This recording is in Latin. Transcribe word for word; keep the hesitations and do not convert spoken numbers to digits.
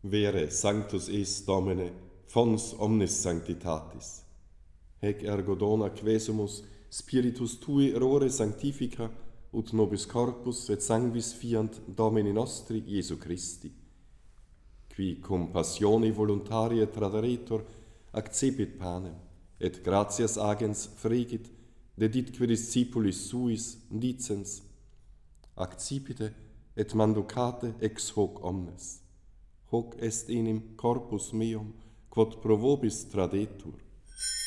Vere sanctus es Domine, fons omnis sanctitatis. Hec ergo dona quesumus spiritus tui errore sanctifica, ut nobis corpus et sanguis fiant Domini nostri Iesu Christi. Qui cum passione voluntaria traderetur, accepit panem, et gratias agens fregit, deditque discipulis suis, dicens, accipite et manducate ex hoc omnes. Hoc est enim corpus meum, quod pro vobis tradetur.